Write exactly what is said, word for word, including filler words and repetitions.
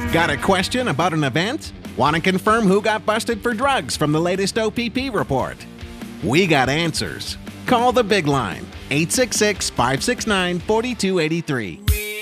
Got a question about an event? Want to confirm who got busted for drugs from the latest O P P report? We got answers. Call the big line, eight six six, five six nine, four two eight three.